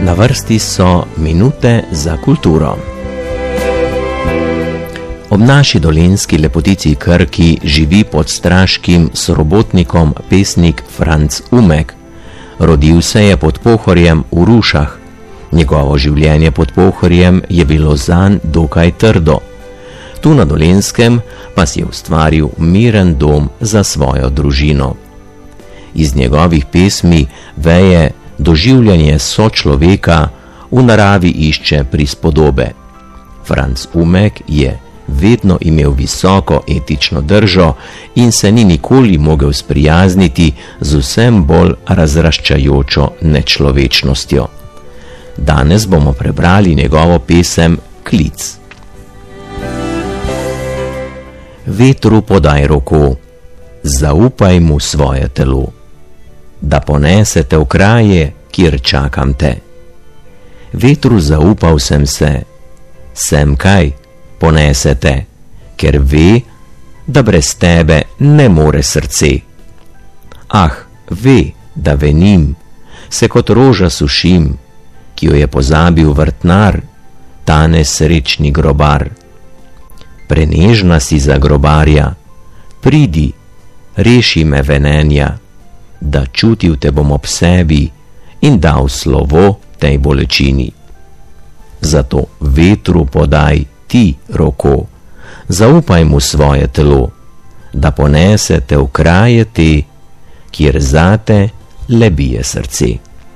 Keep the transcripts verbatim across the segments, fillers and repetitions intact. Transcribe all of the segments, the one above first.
Na vrsti so minute za kulturo. Ob naši dolenjski lepotici Krki živi pod straškim sorobotnikom pesnik Franc Umek. Rodil se je pod Pohorjem v Rušah. Njegovo življenje pod Pohorjem je bilo zanj dokaj trdo. Tu na Dolenskem pa si je ustvaril miren dom za svojo družino. Iz njegovih pesmi veje doživljanje sočloveka, v naravi išče prispodobe. Franc Umek je vedno imel visoko etično držo in se ni nikoli mogel sprijazniti z vsem bolj razraščajočo nečlovečnostjo. Danes bomo prebrali njegovo pesem Klic. Vetru podaj roko, zaupaj mu svoje telo, da ponese te v kraje, kjer čakam te. Vetru zaupal sem se, sem kaj, ponese te, ker ve, da brez tebe ne more srce. Ah, ve, da venim, se kot roža sušim, ki jo je pozabil vrtnar, ta nesrečni grobar. Prenežna si za grobarja, pridi, reši me venenja, da čutil te bom ob sebi in dal slovo tej bolečini. Zato vetru podaj ti roko, zaupaj mu svoje telo, da ponese te v kraje te, kjer zate le bije srce.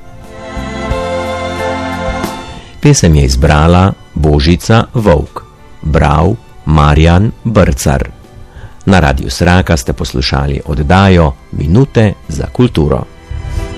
Pesem je izbrala Božica Volk, bral Marjan Brcar. Na Radiu Sraka ste poslušali oddajo Minute za kulturo.